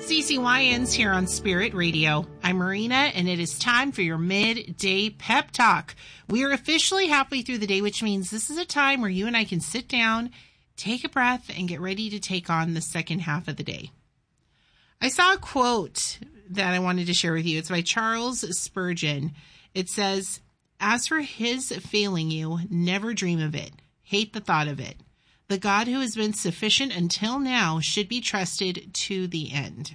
Stacey Wyans here on Spirit Radio. I'm Marina, and it is time for your midday pep talk. We are officially halfway through the day, which means this is a time where you and I can sit down, take a breath, and get ready to take on the second half of the day. I saw a quote that I wanted to share with you. It's by Charles Spurgeon. It says, "As for his failing you, never dream of it. Hate the thought of it. The God who has been sufficient until now should be trusted to the end."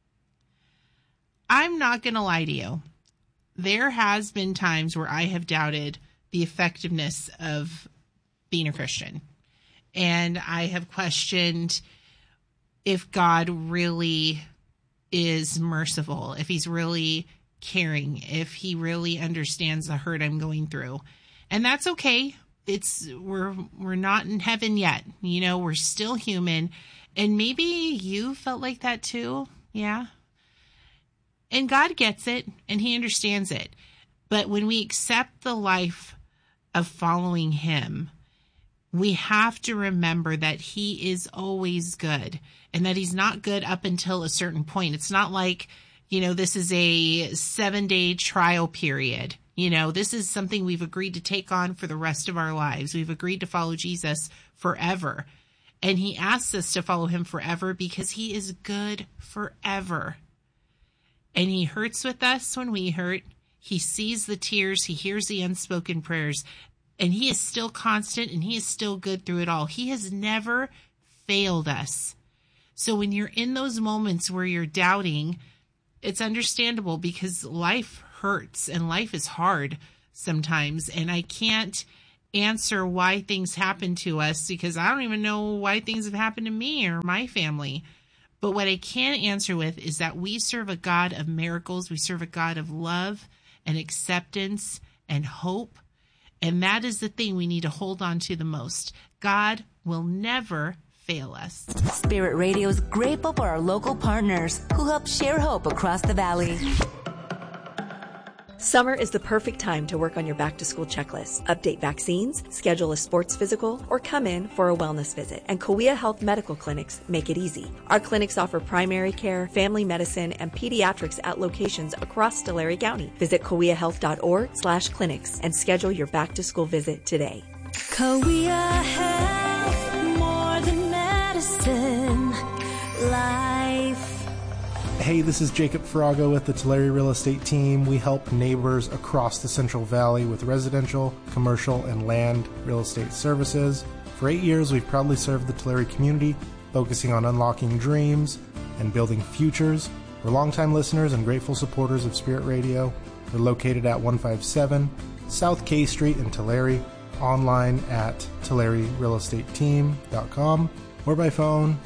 I'm not going to lie to you. There has been times where I have doubted the effectiveness of being a Christian. And I have questioned if God really is merciful, if he's really caring, if he really understands the hurt I'm going through. And that's okay. We're not in heaven yet. You know, we're still human. And maybe you felt like that too. Yeah. And God gets it and he understands it. But when we accept the life of following him, we have to remember that he is always good and that he's not good up until a certain point. It's not like, you know, this is a 7-day trial period. You know, this is something we've agreed to take on for the rest of our lives. We've agreed to follow Jesus forever. And he asks us to follow him forever because he is good forever. And he hurts with us when we hurt. He sees the tears. He hears the unspoken prayers. And he is still constant and he is still good through it all. He has never failed us. So when you're in those moments where you're doubting, it's understandable because life hurts and life is hard sometimes. And I can't answer why things happen to us because I don't even know why things have happened to me or my family. But what I can answer with is that we serve a God of miracles. We serve a God of love and acceptance and hope. And that is the thing we need to hold on to the most. God will never fail us. Spirit Radio is grateful for our local partners who help share hope across the valley. Summer is the perfect time to work on your back-to-school checklist, update vaccines, schedule a sports physical, or come in for a wellness visit. And Kauai Health Medical Clinics make it easy. Our clinics offer primary care, family medicine, and pediatrics at locations across Tulare County. Visit kauaihealth.org/clinics and schedule your back-to-school visit today. Kauai Health, more than medicine, life. Hey, this is Jacob Farago with the Tulare Real Estate Team. We help neighbors across the Central Valley with residential, commercial, and land real estate services. For 8 years, we've proudly served the Tulare community, focusing on unlocking dreams and building futures. We're longtime listeners and grateful supporters of Spirit Radio. We're located at 157 South K Street in Tulare, online at TulareRealEstateTeam.com, or by phone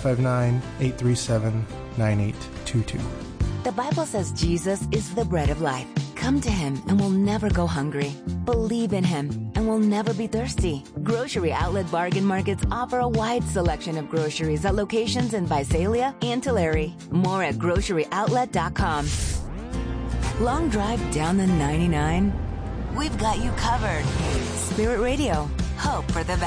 559-837-9822. The Bible says Jesus is the bread of life. Come to him and we'll never go hungry. Believe in him and we'll never be thirsty. Grocery Outlet Bargain Markets offer a wide selection of groceries at locations in Visalia and Tulare. More at groceryoutlet.com. Long drive down the 99? We've got you covered. Spirit Radio, hope for the valley.